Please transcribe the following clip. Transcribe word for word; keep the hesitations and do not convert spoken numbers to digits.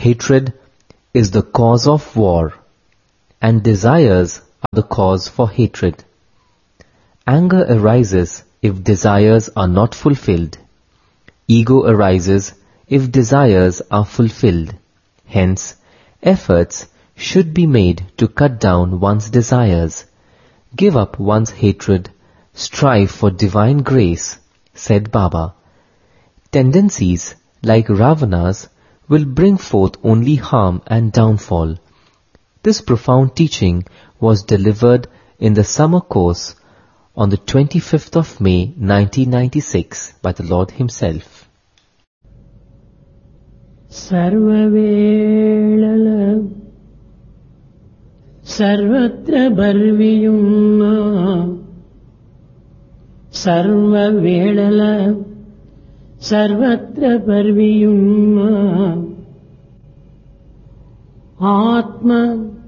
Hatred is the cause of war, and desires are the cause for hatred. Anger arises if desires are not fulfilled. Ego arises if desires are fulfilled. Hence, efforts should be made to cut down one's desires, give up one's hatred, strive for divine grace, said Baba. Tendencies like Ravana's will bring forth only harm and downfall. This profound teaching was delivered in the summer course on the twenty-fifth of May nineteen ninety-six by the Lord Himself. Sarvavelala Sarvatra Barviyumma Sarvavelala Sarvatra Barviyumma Atma